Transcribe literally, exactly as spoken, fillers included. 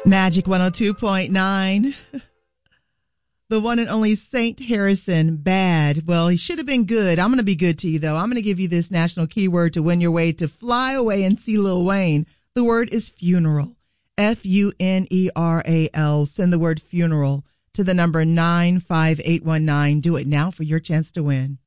Magic one oh two point nine. The one and only Saint Harrison, Bad. Well, he should have been good. I'm going to be good to you, though. I'm going to give you this national keyword to win your way to fly away and see Lil Wayne. The word is funeral. F U N E R A L. Send the word funeral to the number nine five eight one nine. Do it now for your chance to win.